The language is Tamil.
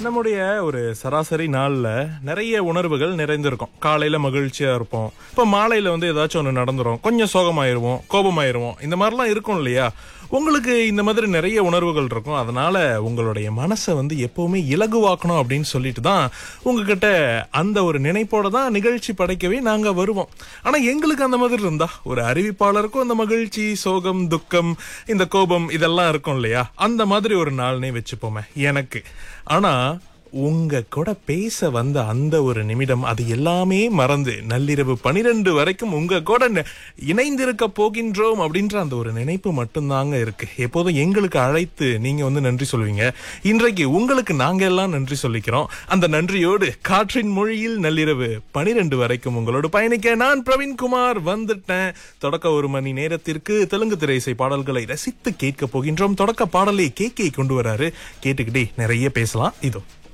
நம்முடைய ஒரு சராசரி நாள்ல நிறைய உணர்வுகள் நிறைந்திருக்கும். காலையில மகிழ்ச்சியா இருப்போம், இப்ப மாலையில ஏதாச்சும் ஒண்ணு நடந்துரும், கொஞ்சம் சோகமாயிருவோம், கோபமாயிருவோம், இந்த மாதிரிலாம் இருக்கும் இல்லையா? உங்களுக்கு இந்த மாதிரி நிறைய உணர்வுகள் இருக்கும். அதனால உங்களுடைய மனசை எப்பவுமே இலகுவாக்கணும் அப்படின்னு சொல்லிட்டு தான் உங்ககிட்ட அந்த ஒரு நினைப்போட தான் நிகழ்ச்சி படைக்கவே நாங்க வருவோம். ஆனா எங்களுக்கு அந்த மாதிரி இருந்தா, ஒரு அறிவிப்பாளருக்கும் அந்த மகிழ்ச்சி, சோகம், துக்கம், இந்த கோபம் இதெல்லாம் இருக்கும் இல்லையா? அந்த மாதிரி ஒரு நாள்னே வச்சுப்போமே எனக்கு. ஆனா உங்க கூட பேச வந்த அந்த ஒரு நிமிடம், அது எல்லாமே மறந்து நள்ளிரவு 12 வரைக்கும் உங்க கூட இணைந்திருக்க போகின்றோம் அப்படின்ற அந்த ஒரு நினைப்பு மட்டும்தாங்க இருக்கு. எப்போதும் எங்களுக்கு அழைத்து நீங்க நன்றி சொல்லுவீங்க. இன்றைக்கு உங்களுக்கு நாங்க எல்லாம் நன்றி சொல்லிக்கிறோம். அந்த நன்றியோடு காற்றின் மொழியில் நள்ளிரவு 12 வரைக்கும் உங்களோட பயணிக்க நான் பிரவீன்குமார் வந்துட்டேன். தொடக்க 1 மணி நேரத்திற்கு தெலுங்கு திரையிசை பாடல்களை ரசித்து கேட்க போகின்றோம். தொடக்க பாடலை கேக்கை கொண்டு வராரு, கேட்டுக்கிட்டே நிறைய பேசலாம். இதோ